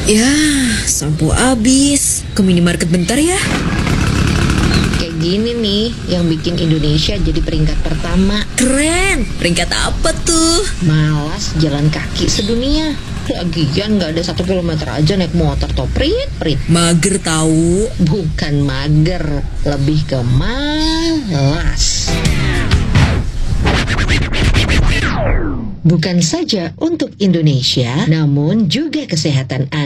Ya, sampo habis. Ke minimarket bentar ya. Kayak gini nih yang bikin Indonesia jadi peringkat pertama. Keren. Peringkat apa tuh? Malas jalan kaki sedunia. Lagian gak ada 1 kilometer aja naik motor toh, prit. Mager tahu. Bukan mager, lebih ke malas. Bukan saja untuk Indonesia, namun juga kesehatan Anda.